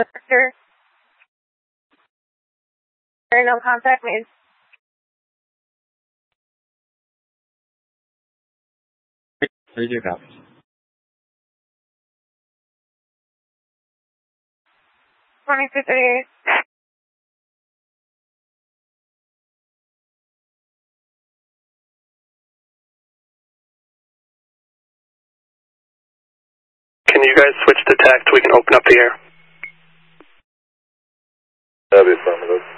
Sure. No contact made. Read your copy. Can you guys switch to text? We can open up the air. That'll be affirmative.